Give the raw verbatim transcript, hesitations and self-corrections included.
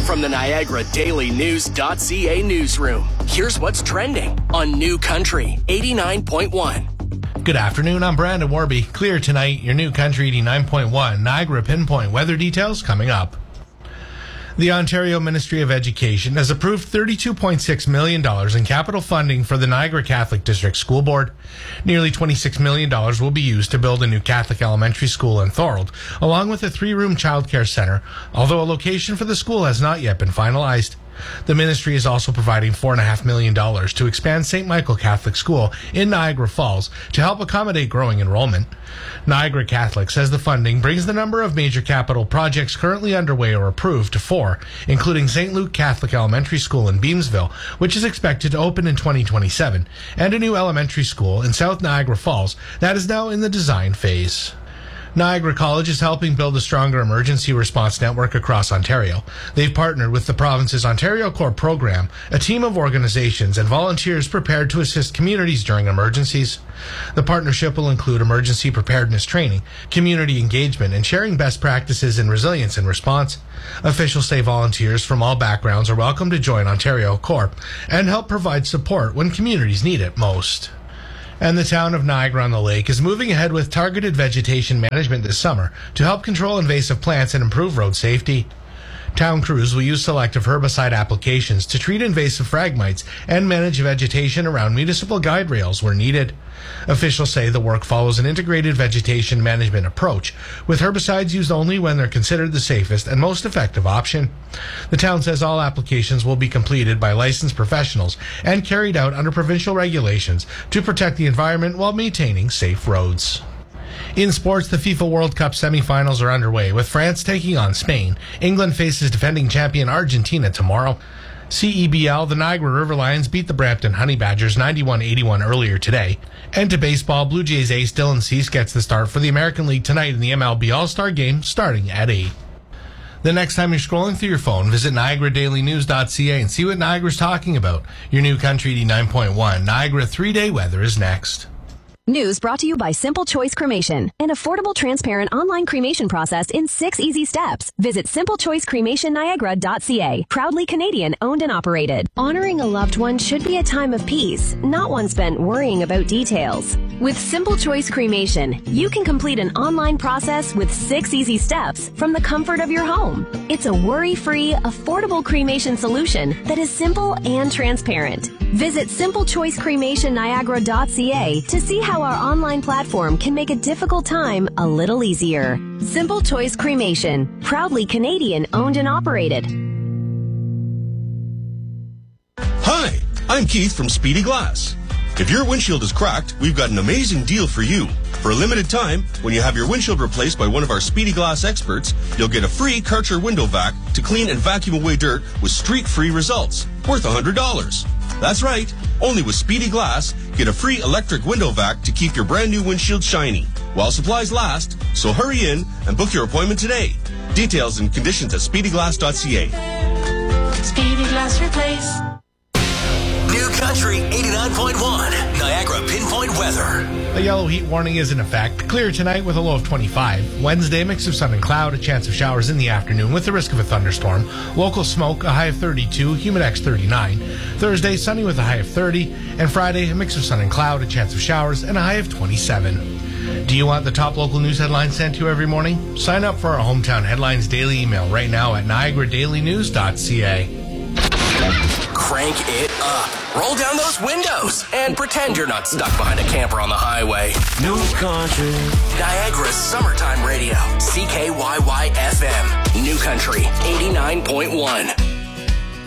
From the Niagara Daily News dot C A newsroom, here's what's trending on New Country eighty-nine point one. Good afternoon, I'm Brandon Warby. Clear tonight, your New Country eighty-nine point one Niagara Pinpoint weather details coming up. The Ontario Ministry of Education has approved thirty-two point six million dollars in capital funding for the Niagara Catholic District School Board. Nearly twenty-six million dollars will be used to build a new Catholic elementary school in Thorold, along with a three-room childcare center, although a location for the school has not yet been finalized. The ministry is also providing four point five million dollars to expand Saint Michael Catholic School in Niagara Falls to help accommodate growing enrollment. Niagara Catholic says the funding brings the number of major capital projects currently underway or approved to four, including Saint Luke Catholic Elementary School in Beamsville, which is expected to open in twenty twenty-seven, and a new elementary school in South Niagara Falls that is now in the design phase. Niagara College is helping build a stronger emergency response network across Ontario. They've partnered with the province's Ontario Corps program, a team of organizations and volunteers prepared to assist communities during emergencies. The partnership will include emergency preparedness training, community engagement, and sharing best practices in resilience and response. Officials say volunteers from all backgrounds are welcome to join Ontario Corps and help provide support when communities need it most. And the town of Niagara-on-the-Lake is moving ahead with targeted vegetation management this summer to help control invasive plants and improve road safety. Town crews will use selective herbicide applications to treat invasive phragmites and manage vegetation around municipal guide rails where needed. Officials say the work follows an integrated vegetation management approach, with herbicides used only when they're considered the safest and most effective option. The town says all applications will be completed by licensed professionals and carried out under provincial regulations to protect the environment while maintaining safe roads. In sports, the FIFA World Cup semifinals are underway, with France taking on Spain. England faces defending champion Argentina tomorrow. C E B L, the Niagara River Lions beat the Brampton Honey Badgers ninety-one eighty-one earlier today. And to baseball, Blue Jays ace Dylan Cease gets the start for the American League tonight in the M L B All-Star Game starting at eight. The next time you're scrolling through your phone, visit Niagara Daily News dot C A and see what Niagara's talking about. Your New Country eighty-nine point one Niagara three-day weather is next. News brought to you by Simple Choice Cremation, an affordable, transparent online cremation process in six easy steps. Visit simple choice cremation niagara dot C A. Proudly Canadian owned and operated. Honoring a loved one should be a time of peace, not one spent worrying about details. With Simple Choice Cremation, you can complete an online process with six easy steps from the comfort of your home. It's a worry-free, affordable cremation solution that is simple and transparent. Visit simple choice cremation niagara dot C A to see how our online platform can make a difficult time a little easier. Simple Choice Cremation, proudly Canadian owned and operated. Hi, I'm Keith from Speedy Glass. If your windshield is cracked, we've got an amazing deal for you. For a limited time, when you have your windshield replaced by one of our Speedy Glass experts, you'll get a free Karcher window vac to clean and vacuum away dirt with streak-free results, worth one hundred dollars. That's right. Only with Speedy Glass, get a free electric window vac to keep your brand new windshield shiny while supplies last. So hurry in and book your appointment today. Details and conditions at speedy glass dot C A. Speedy Glass Replace. New Country eighty-nine point one Niagara Pinpoint weather. A yellow heat warning is in effect. Clear tonight with a low of twenty-five. Wednesday, mix of sun and cloud, a chance of showers in the afternoon with the risk of a thunderstorm. Local smoke, a high of thirty-two, humidex thirty-nine. Thursday, sunny with a high of thirty. And Friday, a mix of sun and cloud, a chance of showers, and a high of twenty-seven. Do you want the top local news headlines sent to you every morning? Sign up for our Hometown Headlines daily email right now at Niagara Daily News dot C A. Crank it up. Roll down those windows and pretend you're not stuck behind a camper on the highway. New Country. Niagara's summertime radio. C K Y Y F M. New Country eighty-nine point one.